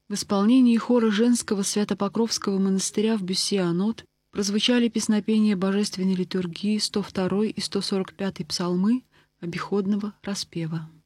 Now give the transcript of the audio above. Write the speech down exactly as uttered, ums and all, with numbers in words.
В исполнении хора женского Свято-Покровского монастыря в Бюссy-Анот прозвучали песнопения божественной литургии сто второй и сто сорок пятый псалмы обиходного распева.